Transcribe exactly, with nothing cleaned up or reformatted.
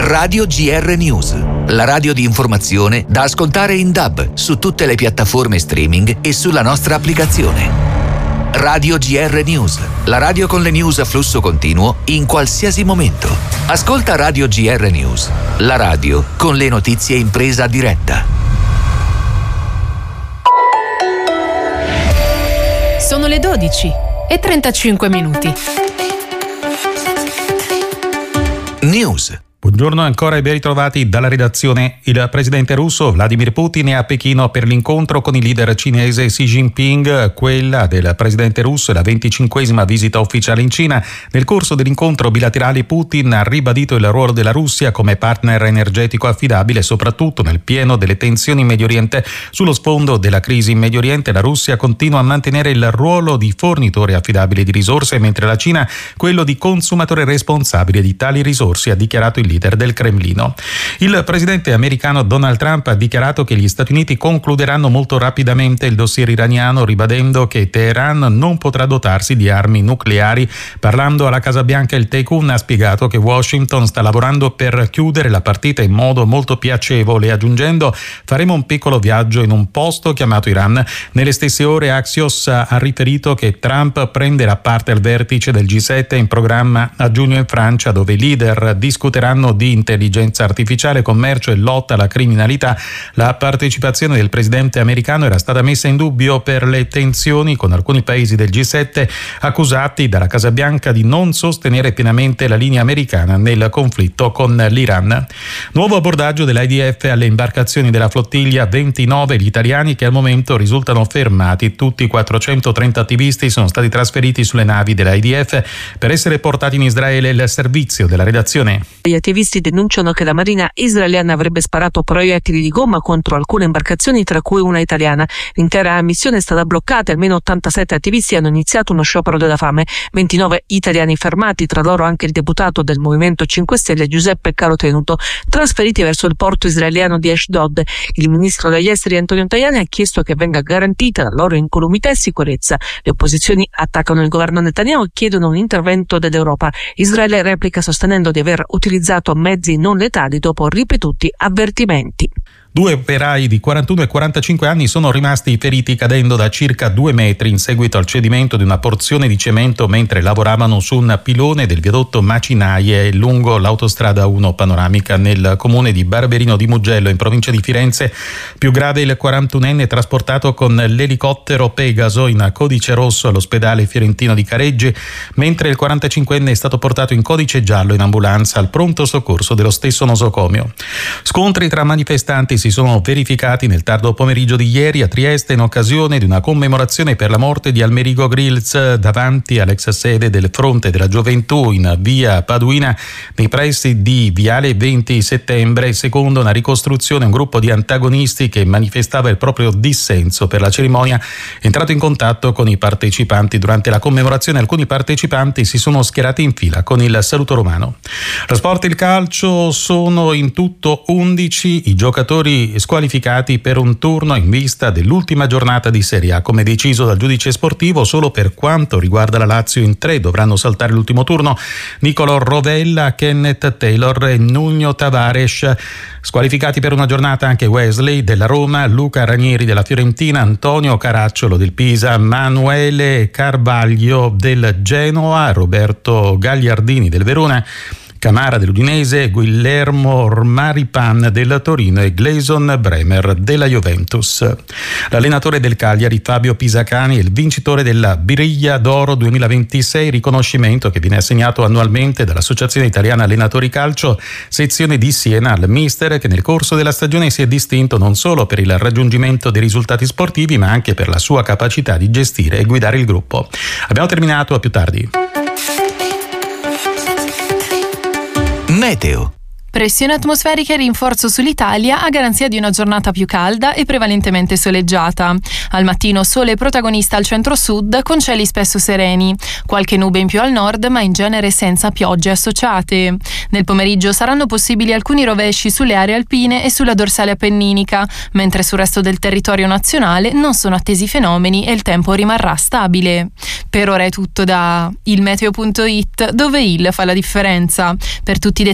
Radio G R News, la radio di informazione da ascoltare in D A B su tutte le piattaforme streaming e sulla nostra applicazione. Radio G R News, la radio con le news a flusso continuo in qualsiasi momento. Ascolta Radio G R News, la radio con le notizie in presa diretta. Sono le dodici e trentacinque minuti. News. Buongiorno ancora e ben ritrovati dalla redazione. Il presidente russo Vladimir Putin è a Pechino per l'incontro con il leader cinese Xi Jinping. Quella del presidente russo è la venticinquesima visita ufficiale in Cina. Nel corso dell'incontro bilaterale Putin ha ribadito il ruolo della Russia come partner energetico affidabile, soprattutto nel pieno delle tensioni in Medio Oriente. Sullo sfondo della crisi in Medio Oriente la Russia continua a mantenere il ruolo di fornitore affidabile di risorse, mentre la Cina quello di consumatore responsabile di tali risorse, ha dichiarato il leader del Cremlino. Il presidente americano Donald Trump ha dichiarato che gli Stati Uniti concluderanno molto rapidamente il dossier iraniano, ribadendo che Teheran non potrà dotarsi di armi nucleari. Parlando alla Casa Bianca, il tycoon ha spiegato che Washington sta lavorando per chiudere la partita in modo molto piacevole, aggiungendo: faremo un piccolo viaggio in un posto chiamato Iran. Nelle stesse ore Axios ha riferito che Trump prenderà parte al vertice del G sette in programma a giugno in Francia, dove i leader discuteranno di intelligenza artificiale, commercio e lotta alla criminalità. La partecipazione del presidente americano era stata messa in dubbio per le tensioni con alcuni paesi del G sette, accusati dalla Casa Bianca di non sostenere pienamente la linea americana nel conflitto con l'Iran. Nuovo abbordaggio dell'I D F alle imbarcazioni della flottiglia, ventinove gli italiani che al momento risultano fermati. Tutti i quattrocentotrenta attivisti sono stati trasferiti sulle navi dell'I D F per essere portati in Israele. Il servizio della redazione. Gli attivisti denunciano che la marina israeliana avrebbe sparato proiettili di gomma contro alcune imbarcazioni, tra cui una italiana. L'intera missione è stata bloccata e almeno ottantasette attivisti hanno iniziato uno sciopero della fame. ventinove italiani fermati, tra loro anche il deputato del Movimento cinque Stelle Giuseppe Carotenuto, trasferiti verso il porto israeliano di Ashdod. Il ministro degli esteri Antonio Tajani ha chiesto che venga garantita la loro incolumità e sicurezza. Le opposizioni attaccano il governo Netanyahu e chiedono un intervento dell'Europa. Israele replica sostenendo di aver utilizzato mezzi non letali dopo ripetuti avvertimenti. Due operai di quarantuno e quarantacinque anni sono rimasti feriti cadendo da circa due metri in seguito al cedimento di una porzione di cemento mentre lavoravano su un pilone del viadotto Macinaie lungo l'autostrada uno panoramica nel comune di Barberino di Mugello in provincia di Firenze. Più grave il quarantunenne trasportato con l'elicottero Pegaso in codice rosso all'ospedale fiorentino di Careggi, mentre il quarantacinquenne è stato portato in codice giallo in ambulanza al pronto soccorso dello stesso nosocomio. Scontri tra manifestanti si sono verificati nel tardo pomeriggio di ieri a Trieste in occasione di una commemorazione per la morte di Almerico Grills davanti all'ex sede del Fronte della Gioventù in via Paduina nei pressi di Viale venti settembre. Secondo una ricostruzione, un gruppo di antagonisti che manifestava il proprio dissenso per la cerimonia è entrato in contatto con i partecipanti. Durante la commemorazione alcuni partecipanti si sono schierati in fila con il saluto romano. Lo sport e il calcio: sono in tutto undici i giocatori squalificati per un turno in vista dell'ultima giornata di Serie A. Come deciso dal giudice sportivo, solo per quanto riguarda la Lazio in tre dovranno saltare l'ultimo turno Nicolò Rovella, Kenneth Taylor e Nuno Tavares. Squalificati per una giornata anche Wesley della Roma, Luca Ranieri della Fiorentina, Antonio Caracciolo del Pisa, Manuele Carvaglio del Genoa, Roberto Gagliardini del Verona, Camara dell'Udinese, Guillermo Maripan del Torino e Gleison Bremer della Juventus. L'allenatore del Cagliari Fabio Pisacani è il vincitore della Biriglia d'Oro duemilaventisei, riconoscimento che viene assegnato annualmente dall'Associazione Italiana Allenatori Calcio, sezione di Siena, al mister che nel corso della stagione si è distinto non solo per il raggiungimento dei risultati sportivi ma anche per la sua capacità di gestire e guidare il gruppo. Abbiamo terminato, a più tardi. Meteo. Pressione atmosferica e rinforzo sull'Italia a garanzia di una giornata più calda e prevalentemente soleggiata. Al mattino sole protagonista al centro-sud con cieli spesso sereni. Qualche nube in più al nord, ma in genere senza piogge associate. Nel pomeriggio saranno possibili alcuni rovesci sulle aree alpine e sulla dorsale appenninica, mentre sul resto del territorio nazionale non sono attesi fenomeni e il tempo rimarrà stabile. Per ora è tutto da il meteo punto it, dove il fa la differenza. Per tutti i